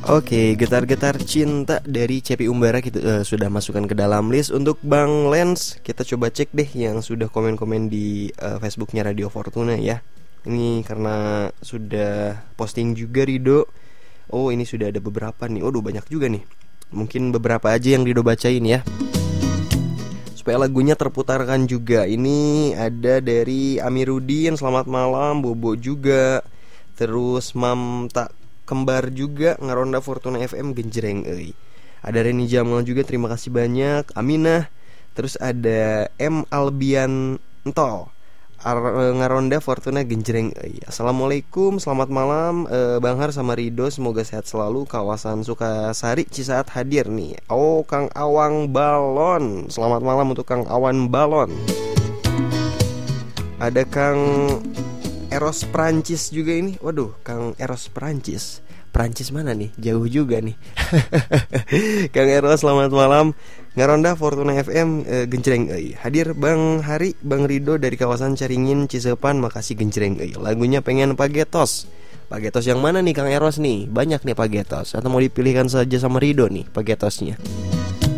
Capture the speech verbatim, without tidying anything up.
Oke, getar-getar cinta dari C P Umbara kita uh, sudah masukkan ke dalam list. Untuk Bang Lens, kita coba cek deh yang sudah komen-komen di uh, Facebooknya Radio Fortuna ya. Ini karena sudah posting juga Rido. Oh, ini sudah ada beberapa nih. Waduh, banyak juga nih. Mungkin beberapa aja yang Rido bacain ya, supaya lagunya terputarkan juga. Ini ada dari Amirudin, selamat malam. Bobo juga. Terus Mam Tak Kembar juga, Ngaronda Fortuna F M genjreng euy. Ada Reni Jamal juga, terima kasih banyak. Aminah. Terus ada M Albian Entol, Ar- Ngaronda Fortuna genjreng euy. Assalamualaikum, selamat malam e, Bang Har sama Rido, semoga sehat selalu. Kawasan Sukasari Cisaat hadir nih. Oh, Kang Awang Balon, selamat malam untuk Kang Awan Balon. Ada Kang Eros Prancis juga ini. Waduh, Kang Eros Prancis. Prancis mana nih? Jauh juga nih. Kang Eros, selamat malam. Ngaronda Fortuna F M e, genjreng euy. Hadir Bang Hari, Bang Rido dari kawasan Caringin Cisepan, makasih genjreng euy. Lagunya pengen Pagetos. Pagetos yang mana nih Kang Eros nih? Banyak nih Pagetos. Atau mau dipilihkan saja sama Rido nih Pagetosnya?